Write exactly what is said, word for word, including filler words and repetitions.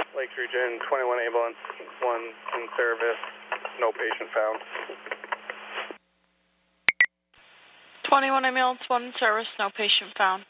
Lake Region, twenty-one ambulance, one in service, no patient found. twenty-one ambulance, one in service, no patient found.